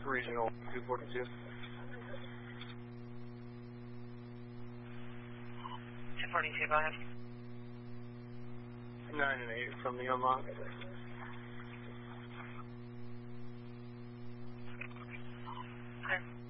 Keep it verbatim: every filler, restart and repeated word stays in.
Regional two forty-two. two forty-two, go ahead. nine and eight from the unlock. Okay.